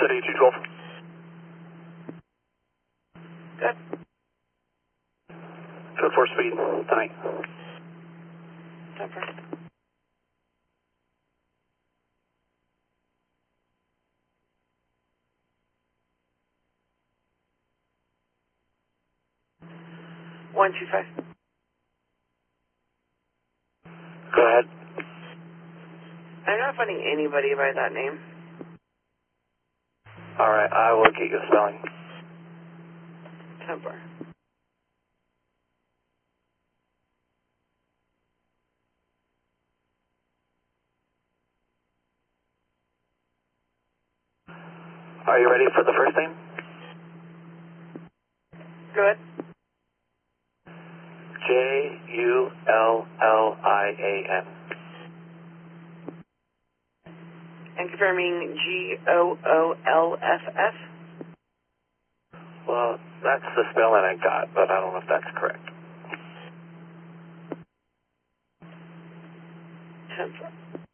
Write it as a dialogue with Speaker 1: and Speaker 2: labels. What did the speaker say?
Speaker 1: City 212.
Speaker 2: Good.
Speaker 1: Code 4 speed tonight.
Speaker 2: Temper. One, 2, 5.
Speaker 1: Go ahead.
Speaker 2: I'm not finding anybody by that name.
Speaker 1: Alright, I will get you a spelling.
Speaker 2: Temper.
Speaker 1: Are you ready for the first name?
Speaker 2: Good.
Speaker 1: Jullian.
Speaker 2: And confirming Goollff.
Speaker 1: Well, that's the spelling I got, but I don't know if that's correct.
Speaker 2: Temper.